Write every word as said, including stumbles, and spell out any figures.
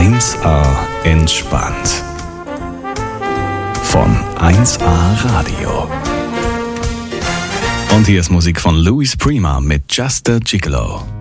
eins A entspannt. Von eins A Radio. Und hier ist Musik von Louis Prima mit Just a Gigolo.